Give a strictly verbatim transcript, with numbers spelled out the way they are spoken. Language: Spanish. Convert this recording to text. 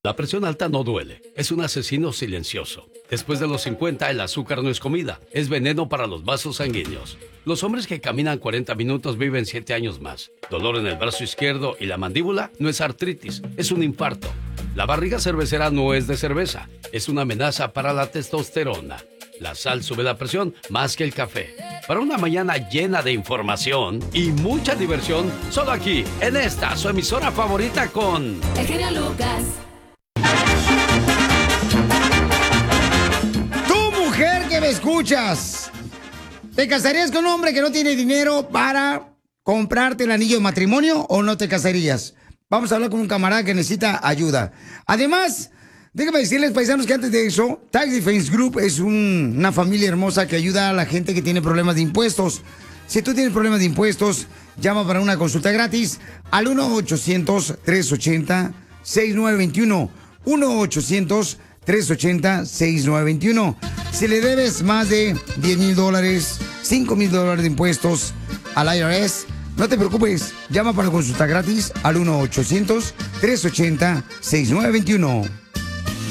La presión alta no duele, es un asesino silencioso. Después de los cincuenta, el azúcar no es comida, es veneno para los vasos sanguíneos. Los hombres que caminan cuarenta minutos viven siete años más. Dolor en el brazo izquierdo y la mandíbula no es artritis, es un infarto. La barriga cervecera no es de cerveza, es una amenaza para la testosterona. La sal sube la presión más que el café. Para una mañana llena de información y mucha diversión, solo aquí, en esta, su emisora favorita con... El genio Lucas. Tú, mujer que me escuchas, ¿te casarías con un hombre que no tiene dinero para comprarte el anillo de matrimonio o no te casarías? Vamos a hablar con un camarada que necesita ayuda. Además, déjame decirles, paisanos, que antes de eso, Tax Defense Group es un- una familia hermosa que ayuda a la gente que tiene problemas de impuestos. Si tú tienes problemas de impuestos, llama para una consulta gratis al uno ochocientos, tres ochenta, sesenta y nueve veintiuno. uno ochocientos, tres ochenta, sesenta y nueve veintiuno. Si le debes más de diez mil dólares, cinco mil dólares de impuestos al I R S, no te preocupes, llama para consulta gratis al uno ochocientos, tres ochenta, sesenta y nueve veintiuno.